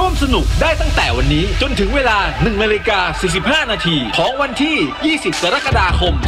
วมสนุกได้ตั้งแต่วันนี้จนถึงเวลา 1:45 น.ของวันที่ 20 กรกฎาคม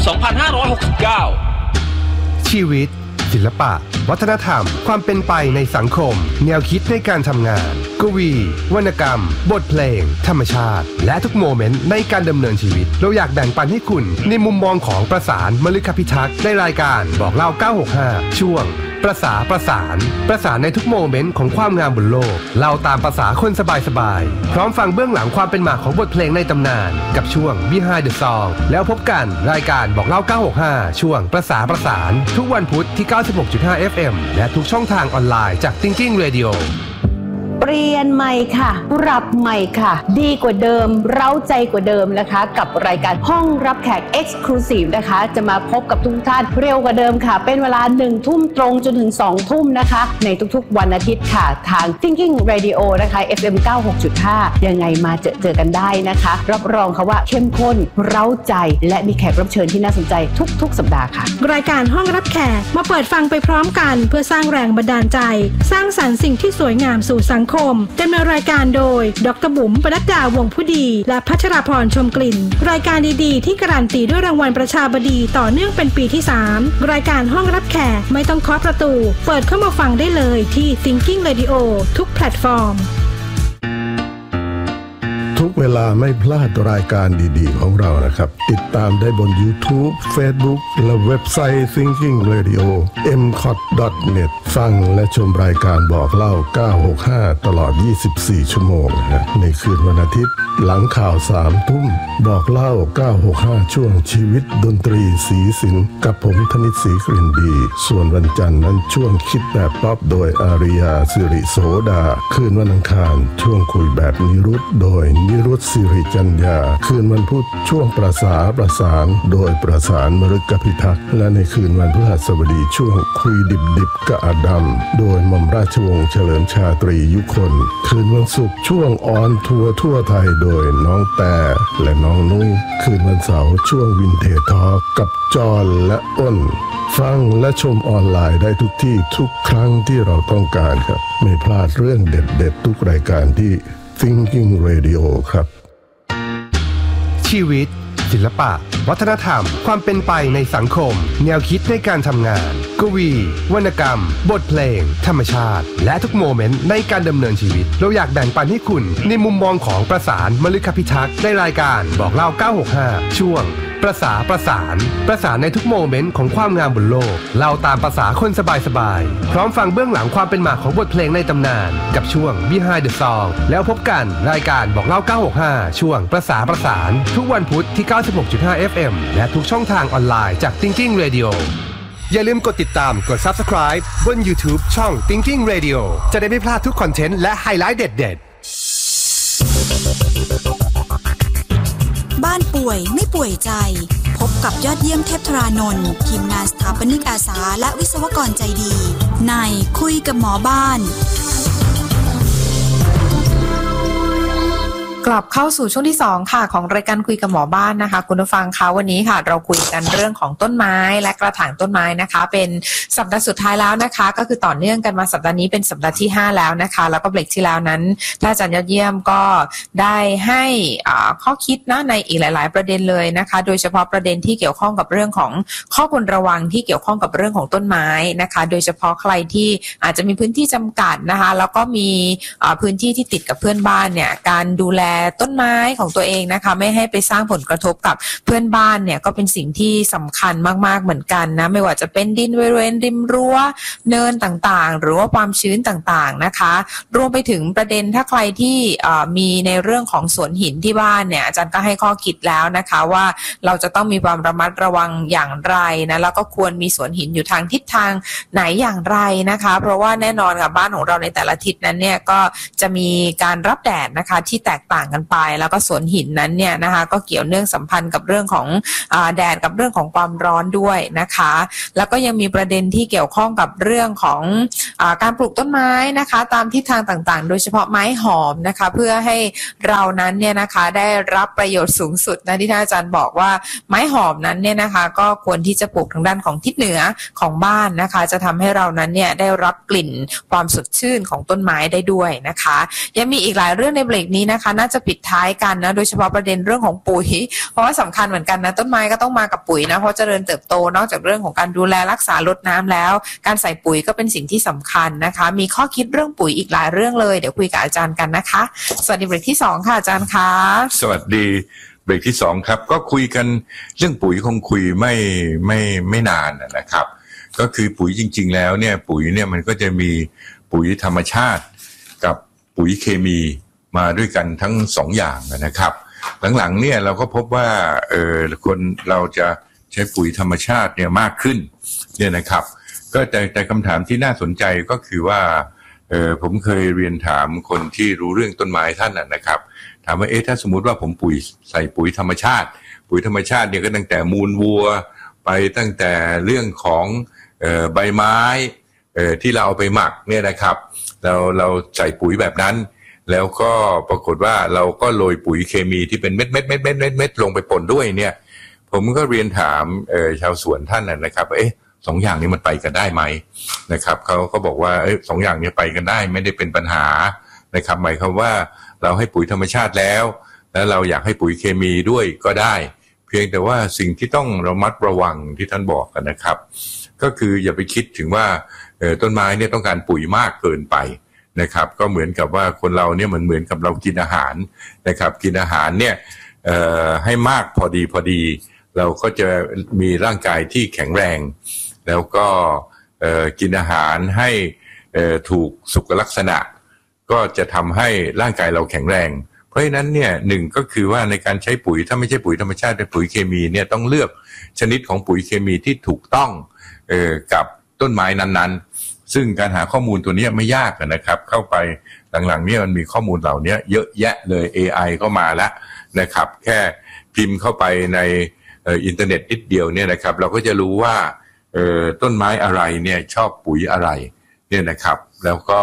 2569 ชีวิตศิลปะวัฒนธรรมความเป็นไปในสังคมแนวคิดในการทำงานกวีวรรณกรรมบทเพลงธรรมชาติและทุกโมเมนต์ในการดำเนินชีวิตเราอยากแบ่งปันให้คุณในมุมมองของประสานมฤคพิทักษ์ในรายการบอกเล่า965ช่วงประสานในทุกโมเมนต์ของความงามบนโลกเล่าตามภาษาคนสบายๆพร้อมฟังเบื้องหลังความเป็นมาของบทเพลงในตำนานกับช่วง Behind the Song แล้วพบกันรายการบอกเล่า965ช่วงประสานทุกวันพุธที่ 96.5 FM และทุกช่องทางออนไลน์จาก Thinking Radio เปลี่ยนใหม่ค่ะปรับใหม่ค่ะดีกว่าเดิมเร้าใจกว่าเดิมนะคะกับรายการห้องรับแขก Exclusive นะคะจะมาพบกับทุกท่านเร็วกว่าเดิมค่ะเป็นเวลา 1 ทุ่มตรงจนถึง 2 ทุ่มนะคะในทุกๆวันอาทิตย์ค่ะทาง Thinking Radio นะคะ FM 96.5 ยังไงมาเจอกันได้นะคะรับรองค่ะว่าเข้มข้นเร้าใจและมีแขกรับเชิญที่น่าสนใจทุกสัปดาห์ค่ะรายการห้องรับแขกมาเปิดฟังไปพร้อมกันเพื่อสร้างแรงบันดาลใจสร้างสรรค์สิ่งที่สวยงามสู่สังคมดำเนินรายการโดยดร.บุ๋มปนัดดาวงผู้ดีและพัชราพรชมกลิ่นรายการดีๆที่การันตีด้วยรางวัลประชาบดีต่อเนื่องเป็นปีที่3รายการห้องรับแขกไม่ต้องเคาะประตูเปิดเข้ามาฟังได้เลยที่ Thinking Radio ทุกแพลตฟอร์มทุกเวลาไม่พลาดรายการดีๆของเรานะครับติดตามได้บน YouTube Facebook และเว็บไซต์ Thinking Radio mcot.net ฟังและชมรายการบอกเล่า965ตลอด24ชั่วโมงนะในคืนวันอาทิตย์หลังข่าว 3 ทุ่มบอกเล่า965ช่วงชีวิตดนตรีสีสินกับผมธนิตศรีกลิ่นดีส่วนวันจันทร์นั้นช่วงคิดแบบป๊อปโดยอาริยาสิริโสดาคืนวันอังคารช่วงคุยแบบนิรุตโดยนิรุตสิริจัญญาคืนวันพุธช่วงประสานโดยประสานมฤคพิทักษ์และในคืนวันพฤหัสบดีช่วงคุยดิบกับอดัมโดยหม่อมราชวงศ์เฉลิมชาตรียุคนคืนวันศุกร์ช่วงออนทัวร์ทั่วไทยโดยน้องแต่และน้องนุ้ยคืนวันเสาร์ช่วงวินเทจทอล์กกับจอห์นและอ้นฟังและชมออนไลน์ได้ทุกที่ทุกครั้งที่เราต้องการครับไม่พลาดเรื่องเด็ดๆทุกรายการที่ Thinking Radio ครับชีวิตศิลปะวัฒนธรรมความเป็นไปในสังคมแนวคิดในการทำงานกวีวรรณกรรมบทเพลงธรรมชาติและทุกโมเมนต์ในการดำเนินชีวิตเราอยากแบ่งปันให้คุณในมุมมองของประสานมฤคพิทักษ์ในรายการบอกเล่า965ช่วงประสานในทุกโมเมนต์ของความงามบนโลกเล่าตามภาษาคนสบายๆพร้อมฟังเบื้องหลังความเป็นมาของบทเพลงในตำนานกับช่วง Behind the Song แล้วพบกันรายการบอกเล่า965ช่วงประสานทุกวันพุธที่ 96.5 FM และทุกช่องทางออนไลน์จาก Thinking Radio อย่าลืมกดติดตามกด Subscribe บน YouTube ช่อง Thinking Radio จะได้ไม่พลาดทุกคอนเทนต์และไฮไลท์เด็ดๆบ้านป่วยไม่ป่วยใจพบกับยอดเยี่ยมเทพธารานนท์ทีมงานสถาปนิกอาสาและวิศวกรใจดีในคุยกับหมอบ้านกลับเข้าสู่ช่วงที่2ค่ะของรายการคุยกับหมอบ้านนะคะคุณผู้ฟังคะวันนี้ค่ะเราคุยกันเรื่องของต้นไม้และกระถางต้นไม้นะคะเป็นสัปดาห์สุดท้ายแล้วนะคะก็คือต่อเนื่องกันมาสัปดาห์นี้เป็นสัปดาห์ที่5แล้วนะคะแล้วก็เบรกที่แล้วนั้นท่านอาจารย์ยอดเยี่ยมก็ได้ให้ข้อคิดนะในอีกหลายๆประเด็นเลยนะคะโดยเฉพาะประเด็นที่เกี่ยวข้องกับเรื่องของข้อควรระวังที่เกี่ยวข้องกับเรื่องของต้นไม้นะคะโดยเฉพาะใครที่อาจจะมีพื้นที่จำกัดนะคะแล้วก็มีพื้นที่ที่ติดกับเพื่อนบ้านเนี่ยการดูแลต้นไม้ของตัวเองนะคะไม่ให้ไปสร้างผลกระทบกับเพื่อนบ้านเนี่ยก็เป็นสิ่งที่สำคัญมากๆเหมือนกันนะไม่ว่าจะเป็นดินบริเวณริมรั้วเนินต่างๆหรือว่าความชื้นต่างๆนะคะรวมไปถึงประเด็นถ้าใครที่มีในเรื่องของสวนหินที่บ้านเนี่ยอาจารย์ก็ให้ข้อคิดแล้วนะคะว่าเราจะต้องมีความระมัดระวังอย่างไรนะแล้วก็ควรมีสวนหินอยู่ทางทิศทางไหนอย่างไรนะคะเพราะว่าแน่นอนค่ะบ้านของเราในแต่ละทิศนั้นเนี่ยก็จะมีการรับแดดนะคะที่แตกต่างางกันไปแล้วก็สวนหินนั้นเนี่ยนะคะก็เกี่ยวเนื่องสัมพันธ์กับเรื่องของแดดกับเรื่องของความร้อนด้วยนะคะแล้วก็ยังมีประเด็นที่เกี่ยวข้องกับเรื่องของการปลูกต้นไม้นะคะตามทิศทางต่างๆโดยเฉพาะไม้หอมนะคะเพื่อให้เรานั้นเนี่ยนะคะได้รับประโยชน์สูงสุดนะที่ท่านอาจารย์บอกว่าไม้หอมนั้นเนี่ยนะคะก็ควรที่จะปลูกทางด้านของทิศเหนือของบ้านนะคะจะทำให้เรานั้นเนี่ยได้รับกลิ่นความสดชื่นของต้นไม้ได้ด้วยนะคะยังมีอีกหลายเรื่องในเบรกนี้นะคะน่าจะปิดท้ายกันนะโดยเฉพาะประเด็นเรื่องของปุ๋ยเพราะว่าสำคัญเหมือนกันนะต้นไม้ก็ต้องมากับปุ๋ยนะเพราะเจริญเติบโตนอกจากเรื่องของการดูแลรักษารดน้ำแล้วการใส่ปุ๋ยก็เป็นสิ่งที่สำคัญนะคะมีข้อคิดเรื่องปุ๋ยอีกหลายเรื่องเลยเดี๋ยวคุยกับอาจารย์กันนะคะสวัสดีเบรกที่2ค่ะอาจารย์คะสวัสดีเบรกที่2ครับก็คุยกันเรื่องปุ๋ยคงคุยไม่นานนะครับก็คือปุ๋ยจริงๆแล้วเนี่ยปุ๋ยเนี่ยมันก็จะมีปุ๋ยธรรมชาติกับปุ๋ยเคมีมาด้วยกันทั้ง2อย่างนะครับหลังๆเนี่ยเราก็พบว่าคนเราจะใช้ปุ๋ยธรรมชาติเนี่ยมากขึ้นเนี่ยนะครับก็แต่คำถามที่น่าสนใจก็คือว่าผมเคยเรียนถามคนที่รู้เรื่องต้นไม้ท่านนะครับถามว่าถ้าสมมุติว่าผมใส่ปุ๋ยธรรมชาติเนี่ยก็ตั้งแต่มูลวัวไปตั้งแต่เรื่องของใบไม้ที่เราเอาไปหมักเนี่ยนะครับเราใส่ปุ๋ยแบบนั้นแล้วก็ปรากฏว่าเราก็โรยปุ๋ยเคมีที่เป็นเม็ดลงไปปนด้วยเนี่ยผมก็เรียนถามชาวสวนท่านนะครับสองอย่างนี้มันไปกันได้ไหมนะครับเขาก็บอกว่าสองอย่างนี้ไปกันได้ไม่ได้เป็นปัญหานะครับหมายความว่าเราให้ปุ๋ยธรรมชาติแล้วเราอยากให้ปุ๋ยเคมีด้วยก็ได้เพียงแต่ว่าสิ่งที่ต้องระมัดระวังที่ท่านบอกกันนะครับก็คืออย่าไปคิดถึงว่าต้นไม้เนี่ยต้องการปุ๋ยมากเกินไปนะครับก็เหมือนกับว่าคนเราเนี่ยเหมือนกับเรากินอาหารนะครับกินอาหารเนี่ยให้มากพอดีเราก็จะมีร่างกายที่แข็งแรงแล้วก็กินอาหารให้ถูกสุขลักษณะก็จะทำให้ร่างกายเราแข็งแรงเพราะฉะนั้นเนี่ยหนึ่งก็คือว่าในการใช้ปุ๋ยถ้าไม่ใช่ปุ๋ยธรรมชาติเป็นปุ๋ยเคมีเนี่ยต้องเลือกชนิดของปุ๋ยเคมีที่ถูกต้องกับต้นไม้นั้นๆซึ่งการหาข้อมูลตัวนี้ไม่ยากนะครับเข้าไปหลังๆเนี่ยมันมีข้อมูลเหล่านี้เยอะแยะเลย AI ก็มาแล้วนะครับแค่พิมพ์เข้าไปในอินเทอร์เน็ตนิดเดียวเนี่ยนะครับเราก็จะรู้ว่าต้นไม้อะไรเนี่ยชอบปุ๋ยอะไรเนี่ยนะครับแล้วก็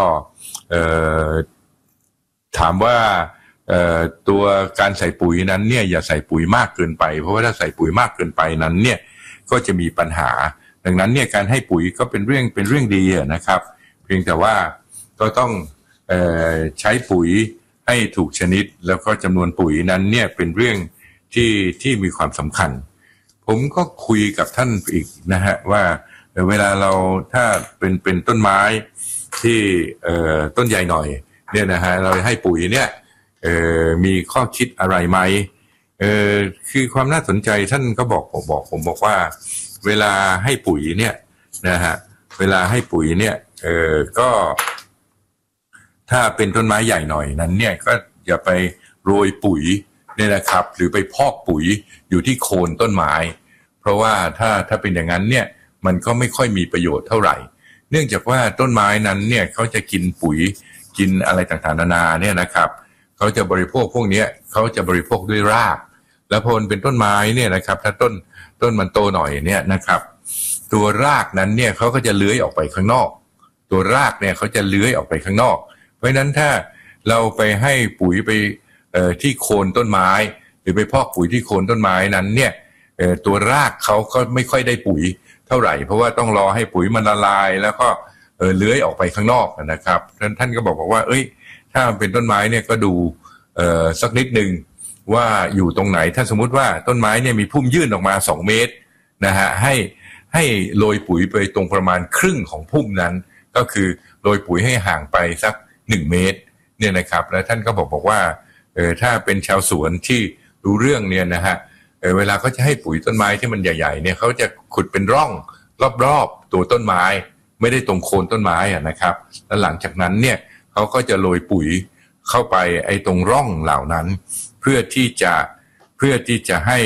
ถามว่าตัวการใส่ปุ๋ยนั้นเนี่ยอย่าใส่ปุ๋ยมากเกินไปเพราะว่าถ้าใส่ปุ๋ยมากเกินไปนั้นเนี่ยก็จะมีปัญหาดังนั้นเนี่ยการให้ปุ๋ยก็เป็นเรื่องดีนะครับเพียงแต่ว่าก็ต้องใช้ปุ๋ยให้ถูกชนิดแล้วก็จำนวนปุ๋ยนั้นเนี่ยเป็นเรื่องที่มีความสำคัญผมก็คุยกับท่านอีกนะฮะว่าเวลาเราถ้าเป็นต้นไม้ที่ต้นใหญ่หน่อยเนี่ยนะฮะเราให้ปุ๋ยเนี่ยมีข้อคิดอะไรไหมคือความน่าสนใจท่านก็ผมบอกว่าเวลาให้ปุ๋ยเนี่ยนะฮะเวลาให้ปุ๋ยเนี่ยก็ถ้าเป็นต้นไม้ใหญ่หน่อยนั้นเนี่ยก็อย่าไปโรยปุ๋ยเนี่ยนะครับหรือไปพอกปุ๋ยอยู่ที่โคนต้นไม้เพราะว่าถ้าเป็นอย่างนั้นเนี่ยมันก็ไม่ค่อยมีประโยชน์เท่าไหร่เนื่องจากว่าต้นไม้นั้นเนี่ยเขาจะกินปุ๋ยกินอะไรต่างๆนานาเนี่ยนะครับเขาจะบริโภคพวกนี้เขาจะบริโภคด้วยรากแล้วพอมันเป็นต้นไม้เนี่ยนะครับถ้าต้นมันโตหน่อยเนี่ยนะครับตัวรากนั้นเนี่ยเขาก็จะเลื้อยออกไปข้างนอกตัวรากเนี่ยเขาจะเลื้อยออกไปข้างนอกเพราะฉะนั้นถ้าเราไปให้ปุ๋ยไปที่โคนต้นไม้หรือไปพอกปุ๋ยที่โคนต้นไม้นั้นเนี่ยตัวรากเขาก็ไม่ค่อยได้ปุ๋ยเท่าไหร่เพราะว่าต้องรอให้ปุ๋ยมันละลายแล้วก็เลื้อยออกไปข้างนอกนะครับท่านก็บอกว่าถ้าเป็นต้นไม้เนี่ยก็ดูสักนิดนึงว่าอยู่ตรงไหนถ้าสมมุติว่าต้นไม้เนี่ยมีพุ่มยื่นออกมา2เมตรนะฮะให้โรยปุ๋ยไปตรงประมาณครึ่งของพุ่มนั้นก็คือโรยปุ๋ยให้ห่างไปสัก1เมตรเนี่ยนะครับแล้วท่านก็บอกว่าถ้าเป็นชาวสวนที่รู้เรื่องเนี่ยนะฮะเวลาเขาจะให้ปุ๋ยต้นไม้ที่มันใหญ่ๆเนี่ยเขาจะขุดเป็นร่องรอบๆตัวต้นไม้ไม่ได้ตรงโคนต้นไม้นะครับแล้วหลังจากนั้นเนี่ยเขาก็จะโรยปุ๋ยเข้าไปตรงร่องเหล่านั้นเพื่อที่จะให้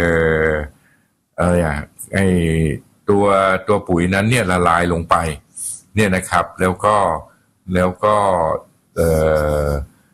ตัวปุ๋ยนั้นเนี่ยละลายลงไปเนี่ยนะครับแล้วก็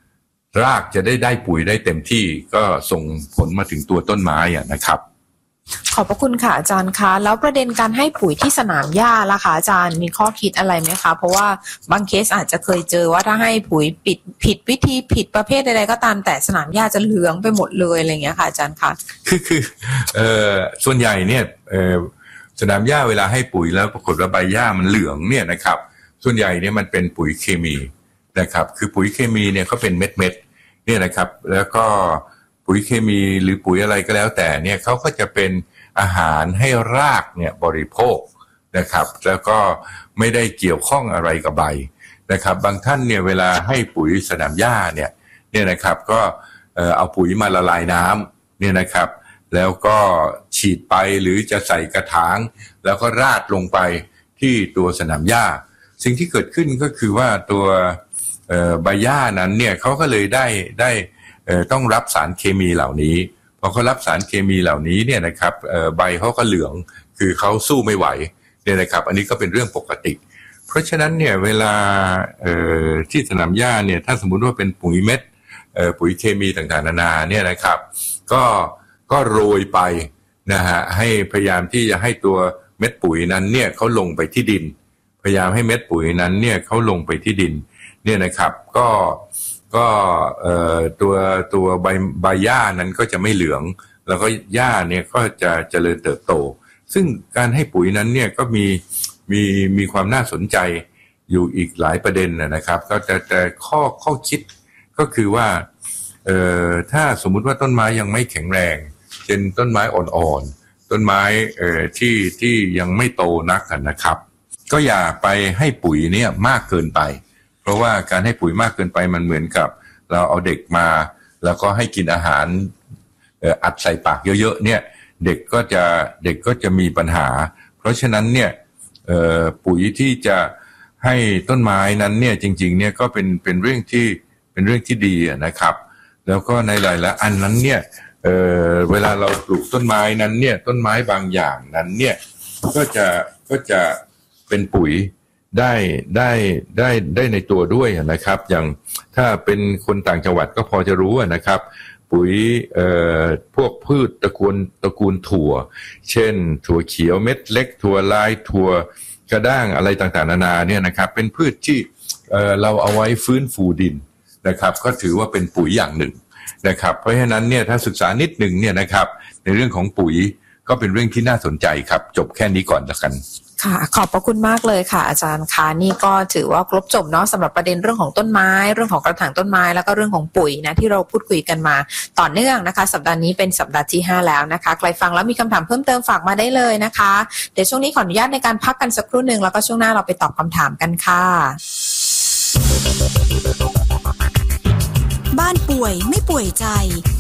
รากจะได้ปุ๋ยได้เต็มที่ก็ส่งผลมาถึงตัวต้นไม้นะครับขอบพระคุณค่ะอาจารย์คะแล้วประเด็นการให้ปุ๋ยที่สนามหญ้าล่ะคะอาจารย์มีข้อคิดอะไรไหมคะเพราะว่าบางเคสอาจจะเคยเจอว่าถ้าให้ปุ๋ยผิดวิธีผิดประเภทใดๆก็ตามแต่สนามหญ้าจะเหลืองไปหมดเลยอะไรอย่างเงี้ยค่ะอาจารย์คะคือส่วนใหญ่เนี่ยสนามหญ้าเวลาให้ปุ๋ยแล้วปรากฏว่าใบหญ้ามันเหลืองเนี่ยนะครับส่วนใหญ่เนี่ยมันเป็นปุ๋ยเคมีนะครับคือปุ๋ยเคมีเนี่ยเขาเป็นเม็ดเนี่ยนะครับแล้วก็ปุ๋ยเคมีหรือปุ๋ยอะไรก็แล้วแต่เนี่ยเขาก็จะเป็นอาหารให้รากเนี่ยบริโภคนะครับแล้วก็ไม่ได้เกี่ยวข้องอะไรกับใบนะครับบางท่านเนี่ยเวลาให้ปุ๋ยสนามหญ้าเนี่ยนะครับก็เอาปุ๋ยมาละลายน้ำเนี่ยนะครับแล้วก็ฉีดไปหรือจะใส่กระถางแล้วก็ราดลงไปที่ตัวสนามหญ้าสิ่งที่เกิดขึ้นก็คือว่าตัวใบหญ้านั้นเนี่ยเขาก็เลยได้ต้องรับสารเคมีเหล่านี้พอเขารับสารเคมีเหล่านี้เนี่ยนะครับใบเขาก็เหลืองคือเขาสู้ไม่ไหวเนี่ยนะครับอันนี้ก็เป็นเรื่องปกติเพราะฉะนั้นเนี่ยเวลาที่สนามหญ้าเนี่ยถ้าสมมุติว่าเป็นปุ๋ยเม็ดปุ๋ยเคมีต่างๆนานาเนี่ยนะครับก็โรยไปนะฮะให้พยายามที่จะให้ตัวเม็ดปุ๋ยนั้นเนี่ยเขาลงไปที่ดินพยายามให้เม็ดปุ๋ยนั้นเนี่ยเขาลงไปที่ดินเนี่ยนะครับก็ตัวใบหญ้านั้นก็จะไม่เหลืองแล้วก็หญ้าเนี่ยก็จะเจริญเติบโตซึ่งการให้ปุ๋ยนั้นเนี่ยก็มีความน่าสนใจอยู่อีกหลายประเด็นนะครับก็แต่ข้อคิดก็คือว่าถ้าสมมุติว่าต้นไม้ยังไม่แข็งแรงเช่นต้นไม้อ่อนๆต้นไม้ที่ยังไม่โตนักนะครับก็อย่าไปให้ปุ๋ยเนี่ยมากเกินไปเพราะว่าการให้ปุ๋ยมากเกินไปมันเหมือนกับเราเอาเด็กมาแล้วก็ให้กินอาหารอัดใส่ปากเยอะๆเนี่ยเด็กก็จะมีปัญหาเพราะฉะนั้นเนี่ยปุ๋ยที่จะให้ต้นไม้นั้นเนี่ยจริงๆเนี่ยก็เป็นเรื่องที่ดีนะครับแล้วก็ในหลายๆอันนั้นเนี่ยเวลาเราปลูกต้นไม้นั้นเนี่ยต้นไม้บางอย่างนั้นเนี่ยก็จะเป็นปุ๋ยได้ในตัวด้วยนะครับอย่างถ้าเป็นคนต่างจังหวัดก็พอจะรู้นะครับปุ๋ยพวกพืชตระกูลถั่วเช่นถั่วเขียวเม็ดเล็กถั่วลายถั่วกระด้างอะไรต่างๆนานาเนี่ยนะครับเป็นพืชที่เราเอาไว้ฟื้นฟูดินนะครับก็ถือว่าเป็นปุ๋ยอย่างหนึ่งนะครับเพราะฉะนั้นเนี่ยถ้าศึกษานิดหนึ่งเนี่ยนะครับในเรื่องของปุ๋ยก็เป็นเรื่องที่น่าสนใจครับจบแค่นี้ก่อนละกันค่ะขอบพระคุณมากเลยค่ะอาจารย์คะนี่ก็ถือว่าครบจบเนาะสำหรับประเด็นเรื่องของต้นไม้เรื่องของกระถางต้นไม้แล้วก็เรื่องของปุ๋ยนะที่เราพูดคุยกันมาต่อเนื่องนะคะสัปดาห์นี้เป็นสัปดาห์ที่5แล้วนะคะใครฟังแล้วมีคำถามเพิ่มเติมฝากมาได้เลยนะคะเดี๋ยวช่วงนี้ขออนุญาตในการพักกันสักครู่นึงแล้วก็ช่วงหน้าเราไปตอบคำถามกันค่ะบ้านป่วยไม่ป่วยใจ